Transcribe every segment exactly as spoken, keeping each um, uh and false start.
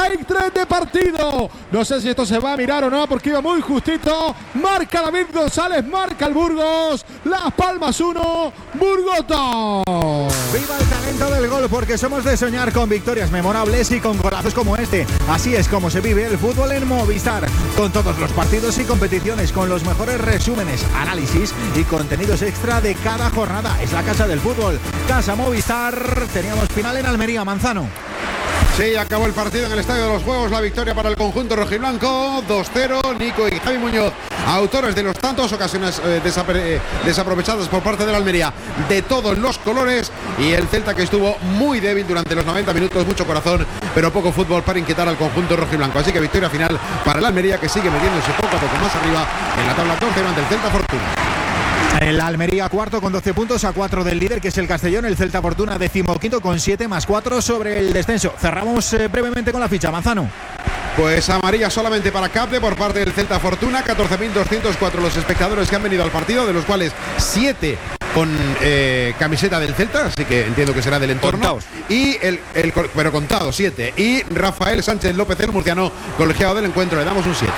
extra de partido. No sé si esto se va a mirar o no, porque iba muy justito. Marca David González, marca el Burgos. Las Palmas uno, Burgos dos. Viva el talento del gol, porque somos de soñar con victorias memorables y con golazos como este. Así es como se vive el fútbol en Movistar, con todos los partidos y competiciones, con los mejores resúmenes, análisis y contenidos extra de cada jornada. Es la casa del fútbol, Casa Movistar. Teníamos final en Almería, Manzano. Sí, acabó el partido en el Estadio de los Juegos, la victoria para el conjunto rojiblanco, dos cero, Nico y Javi Muñoz, autores de los tantos, ocasiones eh, desapre- desaprovechadas por parte de la Almería, de todos los colores, y el Celta que estuvo muy débil durante los noventa minutos, mucho corazón, pero poco fútbol para inquietar al conjunto rojiblanco, así que victoria final para el Almería, que sigue metiéndose poco a poco más arriba en la tabla dos cero ante el Celta Fortuna. El Almería cuarto con doce puntos a cuatro del líder, que es el Castellón. El Celta Fortuna decimoquinto con siete más cuatro sobre el descenso. Cerramos eh, brevemente con la ficha, Manzano. Pues amarilla solamente para Capde por parte del Celta Fortuna, catorce mil doscientos cuatro los espectadores que han venido al partido, de los cuales siete con eh, camiseta del Celta, así que entiendo que será del entorno. Contados. Y el, el pero contado, siete. Y Rafael Sánchez López, el murciano, colegiado del encuentro, le damos un siete.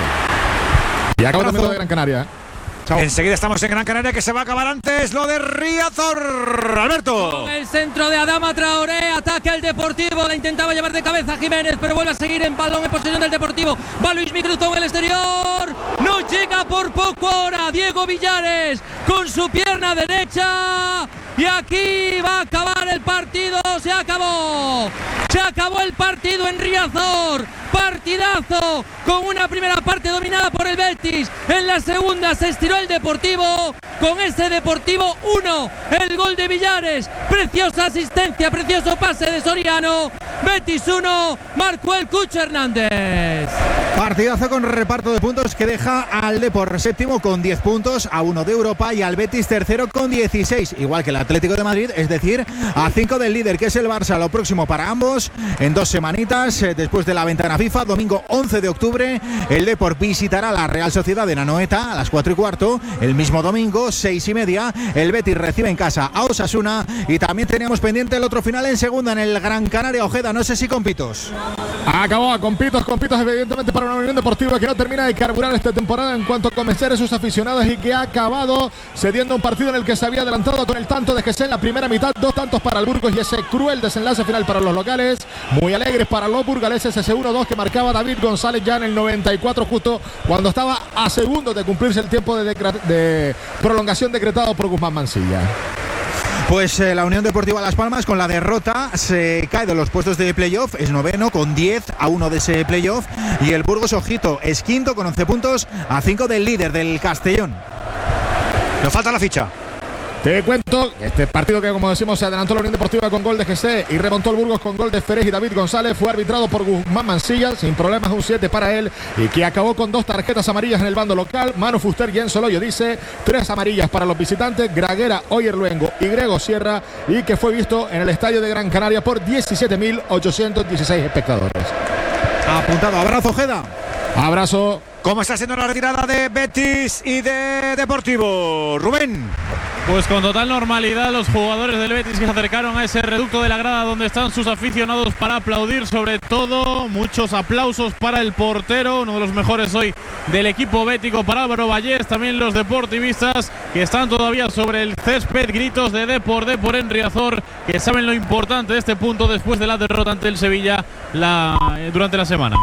Y acaba el de Gran Canaria. Chao. Enseguida estamos en Gran Canaria, que se va a acabar antes lo de Riazor. Alberto. Con el centro de Adama Traoré, ataque al Deportivo, la intentaba llevar de cabeza Jiménez, pero vuelve a seguir en balón en posesión del Deportivo. Va Luis Micruzón en el exterior, no llega por poco ahora Diego Villares con su pierna derecha. Y aquí va a acabar el partido, se acabó. Se acabó el partido en Riazor. Partidazo, con una primera parte dominada por el Betis. En la segunda se estiró el Deportivo. Con ese Deportivo uno, el gol de Villares. Preciosa asistencia, precioso pase de Soriano. Betis uno, marcó el Cucho Hernández. Partidazo con reparto de puntos que deja al Depor séptimo con diez puntos, a uno de Europa, y al Betis tercero con dieciséis, igual que el Atlético de Madrid, es decir, a cinco del líder, que es el Barça. Lo próximo para ambos en dos semanitas, eh, después de la ventana FIFA, domingo once de octubre, el Depor visitará la Real Sociedad de Anoeta a las cuatro y cuarto. El mismo domingo, seis y media, el Betis recibe en casa a Osasuna, y también teníamos pendiente el otro final en segunda en el Gran Canaria. Ojeda, no sé si compitos. Acabó a compitos, compitos evidentemente para una Unión Deportiva que no termina de carburar esta temporada en cuanto a convencer a sus aficionados, y que ha acabado cediendo un partido en el que se había adelantado con el tanto de Gesell en la primera mitad. Dos tantos para el Burgos y ese cruel desenlace final para los locales. Muy alegres para los burgaleses ese uno dos que marcaba David González ya en el noventa y cuatro, justo cuando estaba a segundos de cumplirse el tiempo de, de prolongación decretado por Guzmán Mansilla. Pues eh, la Unión Deportiva Las Palmas, con la derrota, se cae de los puestos de playoff, es noveno con diez a uno de ese playoff, y el Burgos, ojito, es quinto con once puntos a cinco del líder, del Castellón. Nos falta la ficha. Te cuento, este partido que, como decimos, se adelantó la Unión Deportiva con gol de G C y remontó el Burgos con gol de Ferez y David González, fue arbitrado por Guzmán Mansilla, sin problemas, un siete para él, y que acabó con dos tarjetas amarillas en el bando local. Manu Fuster y en Soloyo dice, tres amarillas para los visitantes, Graguera, Oyer Luengo y Grego Sierra, y que fue visto en el estadio de Gran Canaria por diecisiete mil ochocientos dieciséis espectadores. Apuntado, abrazo, Ojeda. Abrazo. ¿Cómo está siendo la retirada de Betis y de Deportivo, Rubén? Pues con total normalidad los jugadores del Betis que se acercaron a ese reducto de la grada donde están sus aficionados para aplaudir, sobre todo muchos aplausos para el portero, uno de los mejores hoy del equipo bético, para Álvaro Vallés, también los deportivistas que están todavía sobre el césped, gritos de Depor, Depor en Riazor, que saben lo importante de este punto después de la derrota ante el Sevilla la, eh, durante la semana.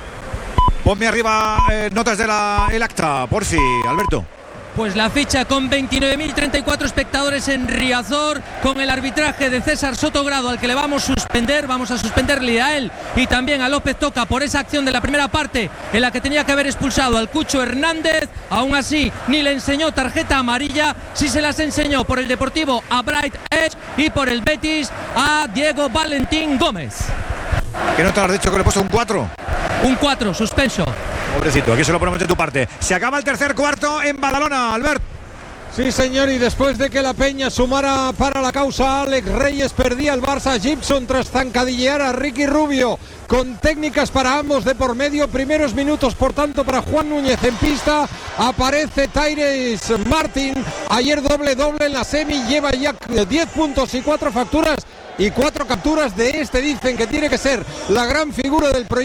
Ponme arriba eh, notas del acta, por si, Alberto. Pues la ficha con veintinueve mil treinta y cuatro espectadores en Riazor, con el arbitraje de César Sotogrado, al que le vamos a suspender, vamos a suspenderle a él y también a López Toca por esa acción de la primera parte en la que tenía que haber expulsado al Cucho Hernández. Aún así, ni le enseñó tarjeta amarilla, sí se las enseñó por el Deportivo a Bright Edge y por el Betis a Diego Valentín Gómez. ¿Qué nota has dicho que le he puesto un cuatro? Un cuatro, suspenso. Pobrecito, aquí se lo ponemos de tu parte. Se acaba el tercer cuarto en Badalona, Albert. Sí, señor, y después de que la Peña sumara para la causa, Alex Reyes perdía el Barça Gibson tras zancadillear a Ricky Rubio, con técnicas para ambos de por medio. Primeros minutos, por tanto, para Juan Núñez en pista. Aparece Tyrese Martin, ayer doble doble en la semi, lleva ya diez puntos y cuatro facturas y cuatro capturas. De este dicen que tiene que ser la gran figura del proyecto.